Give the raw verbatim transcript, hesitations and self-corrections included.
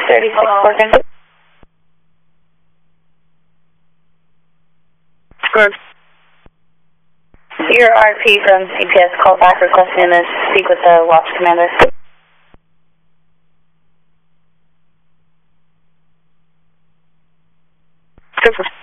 thirty-six working. Good. Your R P from C P S called back requesting to speak with the watch commander. This is